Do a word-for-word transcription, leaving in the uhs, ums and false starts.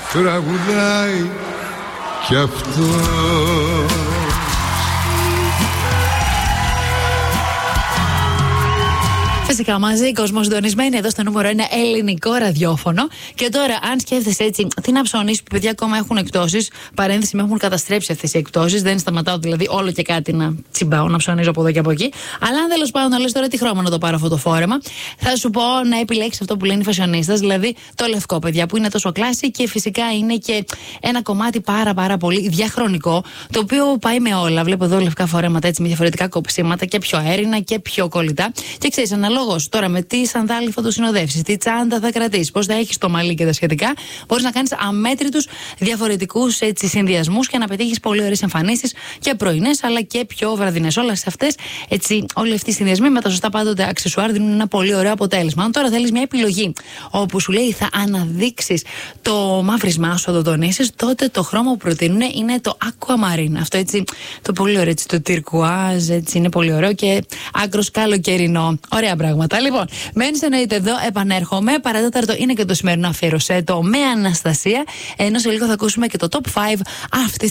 τραγουδάει κι αυτό. Φυσικά μαζί, κόσμο συντονισμένη εδώ στο νούμερο ένα ελληνικό ραδιόφωνο. Και τώρα, αν σκέφτεσαι έτσι, τι να ψωνίσει που παιδιά ακόμα έχουν εκπτώσεις, παρένθεση με έχουν καταστρέψει αυτές οι εκπτώσεις. Δεν σταματάω δηλαδή όλο και κάτι να τσιμπάω, να ψωνίζω από εδώ και από εκεί. Αλλά αν τέλος πάντων να λες τώρα τι χρώμα να το πάρω αυτό το φόρεμα, θα σου πω να επιλέξεις αυτό που λένε οι φασιονίστες, δηλαδή το λευκό, παιδιά, που είναι τόσο κλάση και φυσικά είναι και ένα κομμάτι πάρα πάρα πολύ διαχρονικό, το οποίο πάει με όλα. Βλέπω εδώ λευκά φορέματα έτσι με διαφορετικά κοψίματα και πιο αέρινα και πιο κολλητά. Και ξέρεις, αναλόγως τώρα με τι σανδάλι θα το συνοδεύσεις, τι τσάντα θα κρατήσεις, πώς θα έχεις το μαλλί και τα σχετικά, μπορείς να κάνεις αμέτρητους διαφορετικούς συνδυασμούς και να πετύχεις πολύ ωραίες εμφανίσεις και πρωινές αλλά και πιο βραδινές. Όλες αυτές, έτσι, όλοι αυτοί οι συνδυασμοί με τα σωστά πάντοτε αξεσουάρ δίνουν ένα πολύ ωραίο αποτέλεσμα. Αν τώρα θέλεις μια επιλογή όπου σου λέει θα αναδείξεις το μαύρισμά σου, θα το τονίσεις, τότε το χρώμα που προτείνουν είναι το aquamarine. Αυτό έτσι, το πολύ ωραίο, έτσι, το τυρκουάζ, έτσι, είναι πολύ ωραίο και άκρος καλοκαιρινό. Ωραία πράγματα. Λοιπόν, μένεις εννοείται εδώ, επανέρχομαι. Παρατέταρτο είναι και το σημερινό αφιερωσέτο με Αναστασία. Ενώ σε λίγο θα ακούσουμε και το top πέντε αυτή